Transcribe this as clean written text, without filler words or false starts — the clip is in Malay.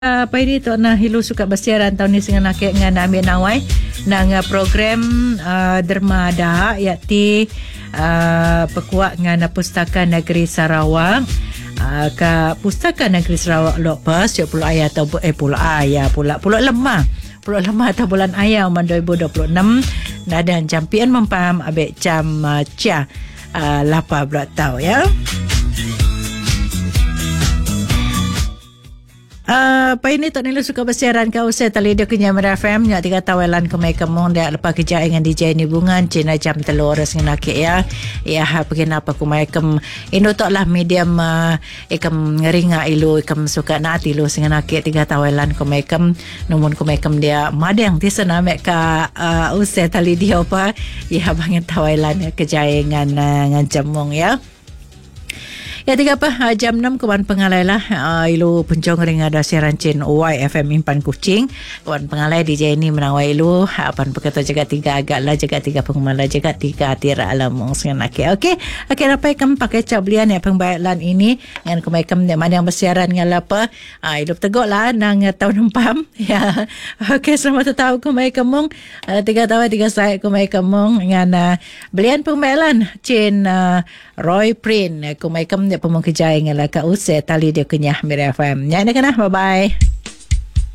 Apa ini tu na hilu suka bersiaran tahun ni dengan nak dengan ambil nawai nang program dermada iaitu pekuat dengan Pustaka Negeri Sarawak ke Pustaka Negeri Sarawak lepas Pulau Ayah atau Pulau Ayah Pulau Lemah atau bulan Ayah 2026 dan jampian mempam abek jam cia 8 berat tahu ya. Apa ini tak nilu suka bersiaran kau usai tali dia kenyam FM nya 3 tawalan ke mai kemong dak lepas kerja dengan DJ ni bungan Cina jam 3 horas dengan nak ya begini apa ku mai kem indo tak lah medium ikam ngeringa ilu ikam suka nak ilu dengan nak 3 tawalan ke mai kem numun ke mai kem dia madang di sana mek ka usai tali dia apa ya banget tawalan kerja dengan jamong ya. Ya tiga apa jam 6 kawan pengalai lah ilu pencong ring ada siaran cin YFM Impan Kucing kawan pengalai DJ ini menawai ilu apan berkata jaga 3 agak lah jaga 3 pengumala jaga 3 tira alam sengan okey rapai kam pakai cablian ya pembayaran ini dengan kemai kam mana yang bersiaran dengan apa ilu tegak lah nang tahun empam ya okey selamat tahu kemai kamong 3 tahun 3 saya kemai kamong dengan belian pembayaran cin Roy Print kemai kam dia pemong kerja dengan ka usai tali dia kenyah Mira FM. Ya nak bye bye.